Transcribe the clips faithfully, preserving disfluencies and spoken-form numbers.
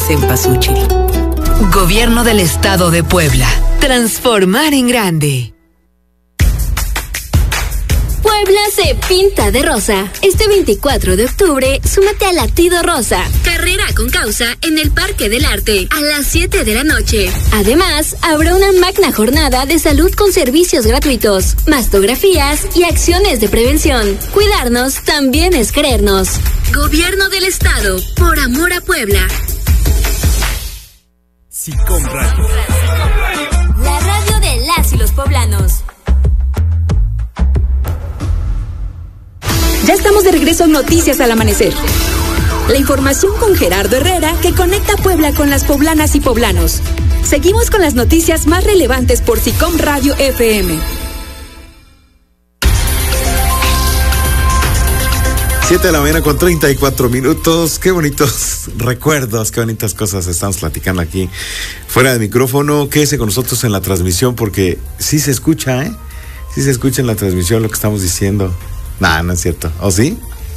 cempasúchil. Gobierno del Estado de Puebla. Transformar en grande. Puebla se pinta de rosa. Este veinticuatro de octubre, súmate a Latido Rosa. Carrera con causa en el Parque del Arte a las siete de la noche. Además, habrá una magna jornada de salud con servicios gratuitos, mastografías y acciones de prevención. Cuidarnos también es creernos. Gobierno del Estado, por amor a Puebla. SICOM Radio. La radio de las y los poblanos. Ya estamos de regreso en Noticias al Amanecer. La información con Gerardo Herrera que conecta Puebla con las poblanas y poblanos. Seguimos con las noticias más relevantes por SICOM Radio F M. Siete de la mañana con treinta y cuatro minutos. Qué bonitos recuerdos, qué bonitas cosas estamos platicando aquí fuera de micrófono. Quédese con nosotros en la transmisión porque sí se escucha, ¿eh? Sí se escucha en la transmisión lo que estamos diciendo. No, no es cierto. ¿O sí?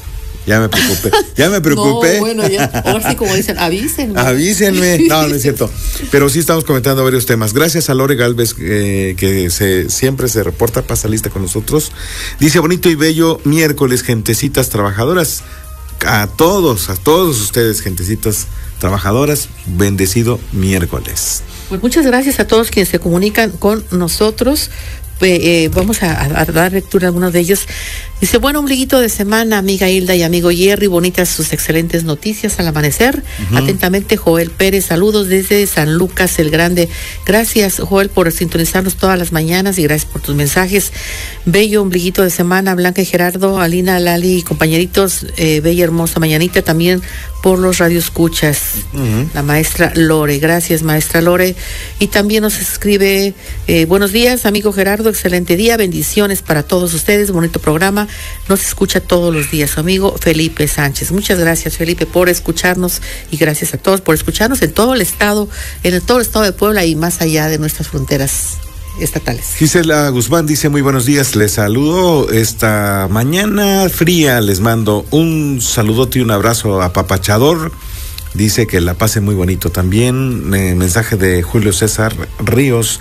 Ya me preocupé. Ya me preocupé. No, bueno, ya. Ahora sí, como dicen, avísenme. Avísenme. No, no es cierto. Pero sí estamos comentando varios temas. Gracias a Lore Galvez, eh, que se siempre se reporta, pasa lista con nosotros. Dice, bonito y bello miércoles, gentecitas trabajadoras. A todos, a todos ustedes, gentecitas trabajadoras, bendecido miércoles. Pues muchas gracias a todos quienes se comunican con nosotros. Eh, vamos a, a dar lectura a algunos de ellos. Dice, buen ombliguito de semana, amiga Hilda y amigo Jerry, bonitas sus excelentes noticias al amanecer. Uh-huh. Atentamente, Joel Pérez, saludos desde San Lucas el Grande. Gracias, Joel, por sintonizarnos todas las mañanas y gracias por tus mensajes. Bello ombliguito de semana, Blanca y Gerardo, Alina, Lali y compañeritos, eh, bella hermosa mañanita también por los radioescuchas. Uh-huh. La maestra Lore, gracias maestra Lore. Y también nos escribe, eh, buenos días, amigo Gerardo, excelente día, bendiciones para todos ustedes, bonito programa. Nos escucha todos los días su amigo Felipe Sánchez. Muchas gracias, Felipe, por escucharnos y gracias a todos por escucharnos en todo el estado, en el, todo el estado de Puebla y más allá de nuestras fronteras estatales. Gisela Guzmán dice, muy buenos días, les saludo esta mañana fría, les mando un saludote y un abrazo apapachador. Dice que la pase muy bonito también. Eh, mensaje de Julio César Ríos.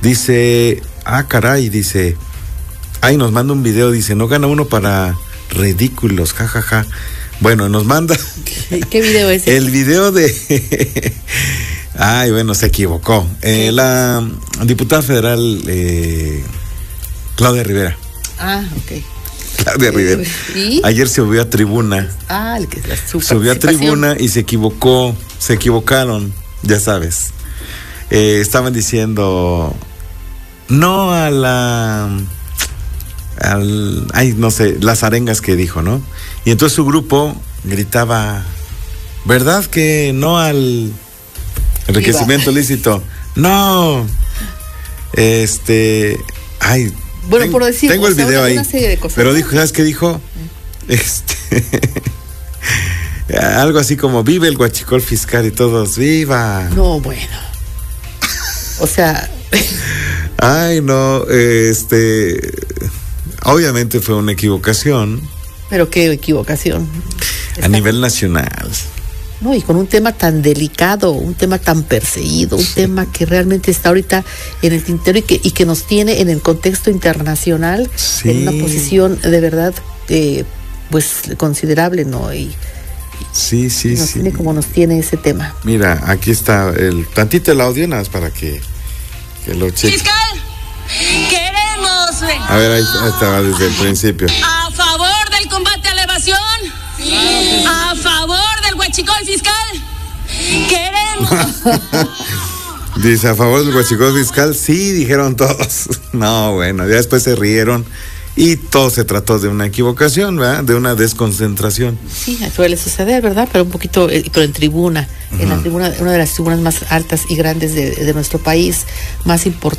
Dice, ah, caray, dice, ay, nos manda un video, dice, no gana uno para ridículos, jajaja. Ja, ja. Bueno, nos manda. ¿Qué, qué video es? El video de... Ay, bueno, se equivocó. Eh, la diputada federal eh, Claudia Rivera. Ah, ok. Claudia Rivera. ¿Y? Ayer se subió a tribuna. Ah, el que es la subió a tribuna y se equivocó, se equivocaron, ya sabes. Eh, estaban diciendo no a la al, ay, no sé, las arengas que dijo, ¿no? Y entonces su grupo gritaba, ¿verdad que no al enriquecimiento ilícito? No. Este, ay, bueno, ten, por decir, tengo el video ahí. Pero dijo, ¿sabes qué dijo? Este algo así como vive el huachicol fiscal y todos viva. No, bueno. O sea, ay, no, este obviamente fue una equivocación. Pero qué equivocación. A Está... nivel nacional. No, y con un tema tan delicado, un tema tan perseguido, un tema que realmente está ahorita en el tintero y que, y que nos tiene en el contexto internacional, sí, en una posición de verdad eh, pues considerable, ¿no? Y, y sí, sí, nos sí. tiene como nos tiene ese tema. Mira, aquí está el tantito el audio, nada más para que, que lo cheque. Fiscal, queremos... A ver, ahí, ahí estaba desde el principio. A favor del combate a la evasión. Sí. A favor del huachicol fiscal. Queremos. Dice, a favor del huachicol fiscal, sí, dijeron todos. No, bueno, ya después se rieron y todo se trató de una equivocación, ¿verdad? De una desconcentración. Sí, suele suceder, ¿verdad? Pero un poquito, pero en tribuna, uh-huh. en la tribuna, una de las tribunas más altas y grandes de, de nuestro país, más importante.